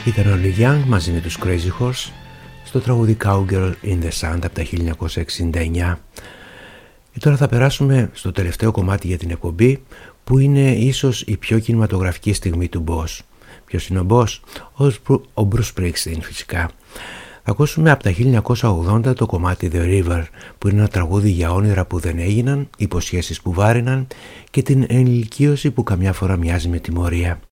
Ήταν ο Neil Young μαζί με τους Crazy Horse στο τραγούδι Cowgirl in the Sand από τα 1969. Και τώρα θα περάσουμε στο τελευταίο κομμάτι για την εκπομπή, που είναι ίσως η πιο κινηματογραφική στιγμή του Boss. Ποιος είναι ο Boss? Ο Bruce Springsteen φυσικά. Θα ακούσουμε από τα 1980 το κομμάτι The River, που είναι ένα τραγούδι για όνειρα που δεν έγιναν, υποσχέσεις που βάριναν και την ενηλικίωση που καμιά φορά μοιάζει με τιμωρία.